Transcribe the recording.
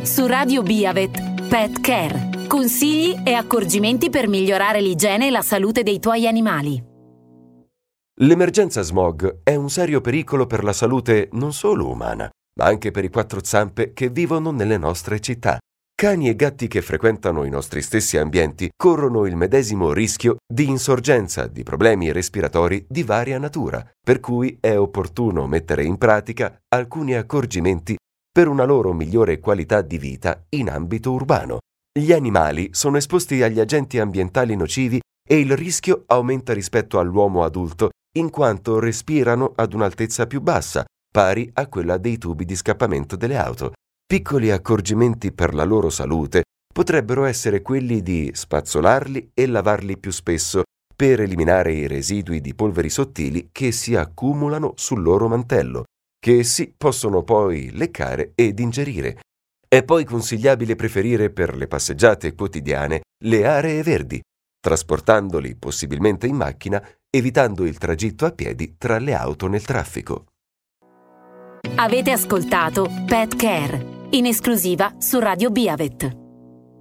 su Radio Biavet. Pet Care. Consigli e accorgimenti per migliorare l'igiene e la salute dei tuoi animali. L'emergenza smog è un serio pericolo per la salute non solo umana, ma anche per i quattro zampe che vivono nelle nostre città. Cani e gatti che frequentano i nostri stessi ambienti corrono il medesimo rischio di insorgenza di problemi respiratori di varia natura, per cui è opportuno mettere in pratica alcuni accorgimenti per una loro migliore qualità di vita in ambito urbano. Gli animali sono esposti agli agenti ambientali nocivi e il rischio aumenta rispetto all'uomo adulto, in quanto respirano ad un'altezza più bassa, pari a quella dei tubi di scappamento delle auto. Piccoli accorgimenti per la loro salute potrebbero essere quelli di spazzolarli e lavarli più spesso per eliminare i residui di polveri sottili che si accumulano sul loro mantello, che essi possono poi leccare ed ingerire. È poi consigliabile preferire per le passeggiate quotidiane le aree verdi, trasportandoli possibilmente in macchina, evitando il tragitto a piedi tra le auto nel traffico. Avete ascoltato Pet Care, in esclusiva su Radio Biavet.